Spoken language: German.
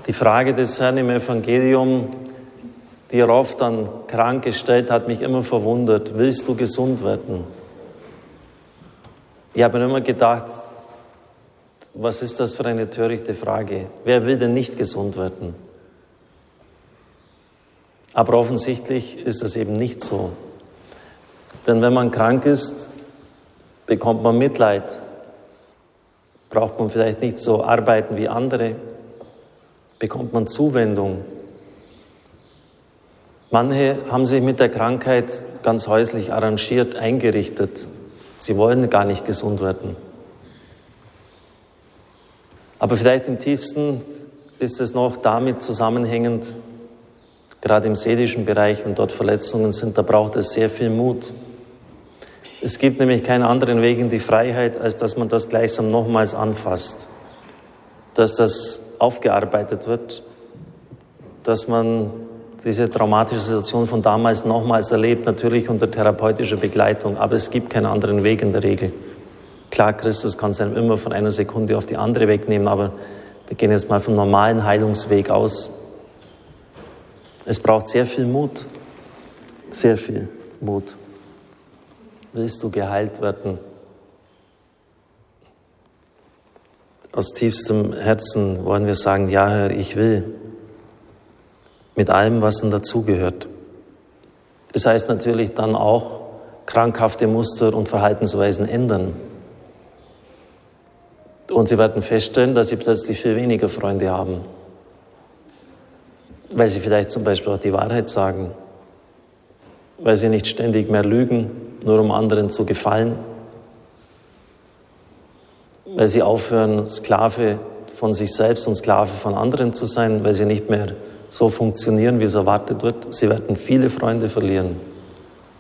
Die Frage des Herrn im Evangelium, die er oft an Kranke stellt, hat mich immer verwundert. Willst du gesund werden? Ich habe mir immer gedacht, was ist das für eine törichte Frage? Wer will denn nicht gesund werden? Aber offensichtlich ist es eben nicht so. Denn wenn man krank ist, bekommt man Mitleid. Braucht man vielleicht nicht so arbeiten wie andere, bekommt man Zuwendung. Manche haben sich mit der Krankheit ganz häuslich arrangiert, eingerichtet. Sie wollen gar nicht gesund werden. Aber vielleicht im tiefsten ist es noch damit zusammenhängend, gerade im seelischen Bereich, wenn dort Verletzungen sind, da braucht es sehr viel Mut. Es gibt nämlich keinen anderen Weg in die Freiheit, als dass man das gleichsam nochmals anfasst, dass das aufgearbeitet wird, dass man diese traumatische Situation von damals nochmals erlebt, natürlich unter therapeutischer Begleitung, aber es gibt keinen anderen Weg in der Regel. Klar, Christus kann es einem immer von einer Sekunde auf die andere wegnehmen, aber wir gehen jetzt mal vom normalen Heilungsweg aus. Es braucht sehr viel Mut, sehr viel Mut. Willst du geheilt werden? Aus tiefstem Herzen wollen wir sagen, ja Herr, ich will. Mit allem, was dann dazugehört. Das heißt natürlich dann auch, krankhafte Muster und Verhaltensweisen ändern. Und sie werden feststellen, dass sie plötzlich viel weniger Freunde haben. Weil sie vielleicht zum Beispiel auch die Wahrheit sagen. Weil sie nicht ständig mehr lügen, nur um anderen zu gefallen. Weil sie aufhören, Sklave von sich selbst und Sklave von anderen zu sein, weil sie nicht mehr so funktionieren, wie es erwartet wird. Sie werden viele Freunde verlieren.